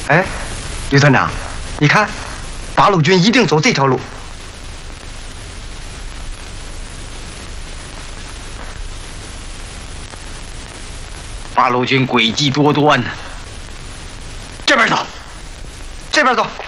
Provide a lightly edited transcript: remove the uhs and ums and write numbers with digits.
哎，刘团长，你看，八路军一定走这条路。 八路军诡计多端呢。这边走， 这边走。